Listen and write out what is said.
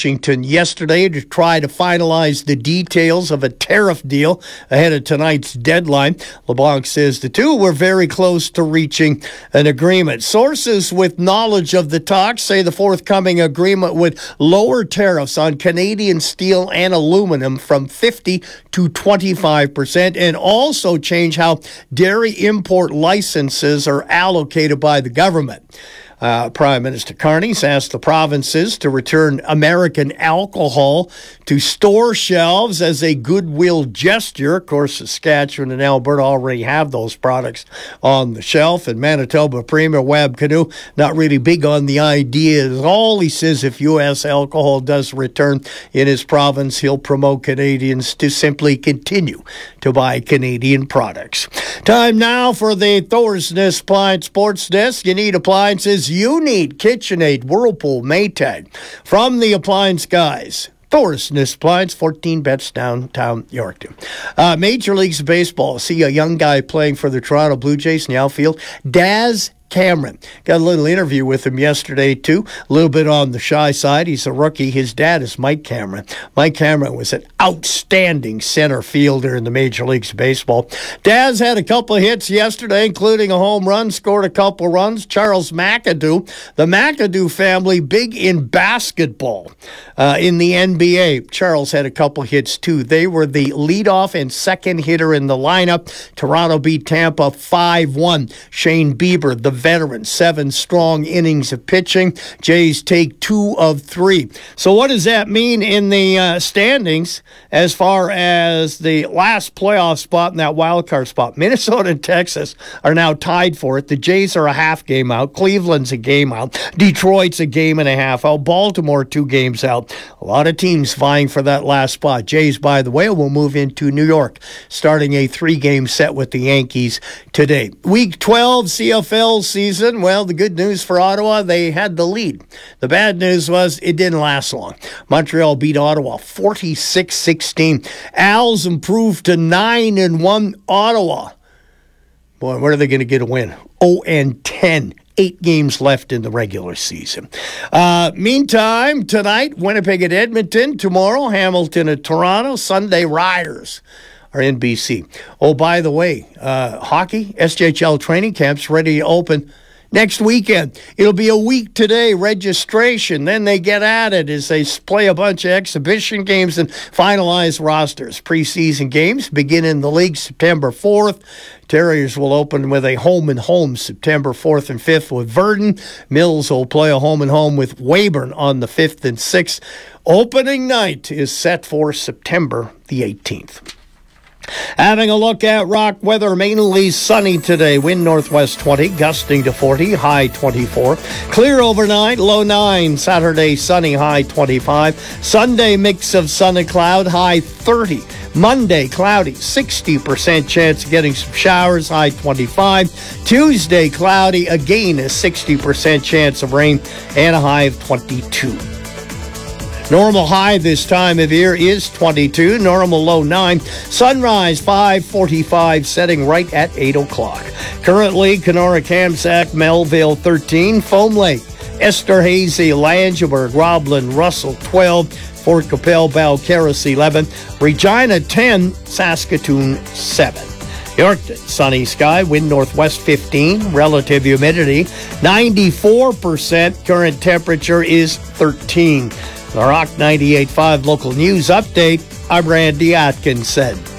Washington yesterday to try to finalize the details of a tariff deal ahead of tonight's deadline. LeBlanc says the two were very close to reaching an agreement. Sources with knowledge of the talks say the forthcoming agreement would lower tariffs on Canadian steel and aluminum from 50 to 25% and also change how dairy import licenses are allocated by the government. Prime Minister Carney's asked the provinces to return American alcohol to store shelves as a goodwill gesture. Of course, Saskatchewan and Alberta already have those products on the shelf. And Manitoba Premier Wab Kinew not really big on the idea at all. He says if U.S. alcohol does return in his province, he'll promote Canadians to simply continue to buy Canadian products. Time now for the Thorsness Appliance Sports Desk. You need appliances. You need KitchenAid, Whirlpool, Maytag. From the appliance guys, Thorsness Appliance, 14 bets downtown Yorkton. Major Leagues Baseball. See a young guy playing for the Toronto Blue Jays in the outfield. Daz Cameron. Got a little interview with him yesterday, too. A little bit on the shy side. He's a rookie. His dad is Mike Cameron. Mike Cameron was an outstanding center fielder in the Major Leagues Baseball. Daz had a couple of hits yesterday, including a home run, scored a couple runs. Charles McAdoo, the McAdoo family, big in basketball in the NBA. Charles had a couple hits, too. They were the leadoff and second hitter in the lineup. Toronto beat Tampa 5-1. Shane Bieber, the veteran, 7 strong innings of pitching. Jays take 2 of 3. So what does that mean in the standings as far as the last playoff spot and that wild card spot? Minnesota and Texas are now tied for it. The Jays are a half game out. Cleveland's a game out. Detroit's a game and a half out. Baltimore 2 games out. A lot of teams vying for that last spot. Jays, by the way, will move into New York, starting a 3-game set with the Yankees today. Week 12 CFL season. Well, the good news for Ottawa, they had the lead. The bad news was it didn't last long. Montreal beat Ottawa 46-16. Als improved to 9-1. Ottawa, boy, where are they going to get a win? 0-10. 8 games left in the regular season. Meantime, tonight, Winnipeg at Edmonton. Tomorrow, Hamilton at Toronto. Sunday, Riders are in BC. Oh, by the way, hockey, SJHL training camps ready to open next weekend. It'll be a week today, registration. Then they get at it as they play a bunch of exhibition games and finalize rosters. Preseason games begin in the league September 4th. Terriers will open with a home-and-home September 4th and 5th with Verdun. Mills will play a home-and-home with Weyburn on the 5th and 6th. Opening night is set for September the 18th. Having a look at rock weather, mainly sunny today. Wind northwest 20, gusting to 40, high 24. Clear overnight, low 9. Saturday, sunny, high 25. Sunday, mix of sun and cloud, high 30. Monday, cloudy, 60% chance of getting some showers, high 25. Tuesday, cloudy, again a 60% chance of rain and a high of 22. Normal high this time of year is 22. Normal low 9. Sunrise 5:45, setting right at 8 o'clock. Currently, Kenora, Kamsack, Melville 13. Foam Lake, Esterhazy, Langeberg, Roblin, Russell 12. Fort Capel, Balcarres 11. Regina 10. Saskatoon 7. Yorkton, sunny sky, wind northwest 15, relative humidity 94%, current temperature is 13. The Rock 98.5 local news update, I'm Randy Atkinson.